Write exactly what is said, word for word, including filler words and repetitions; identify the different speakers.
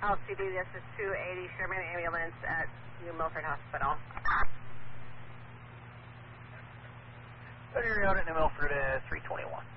Speaker 1: L C D, this is two eighty Sherman Ambulance at New Milford Hospital.
Speaker 2: Area out at New Milford, uh, three twenty-one.